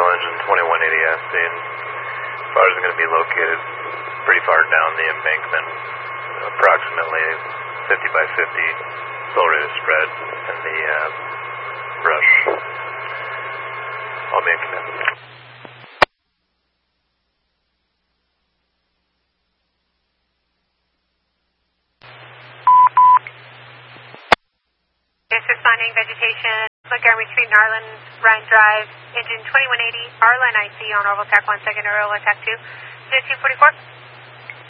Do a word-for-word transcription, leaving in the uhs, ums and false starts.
engine twenty-one eighty Asteen. Bars are going to be located pretty far down the embankment, approximately fifty by fifty slow rate of spread in the uh, brush. I'll be in command. It's responding vegetation, Montgomery Street, Narland, Ryan Drive, engine twenty-one eighty, R line I C on Orbital Tac one, second, Orbital Tac two, zero two forty-four.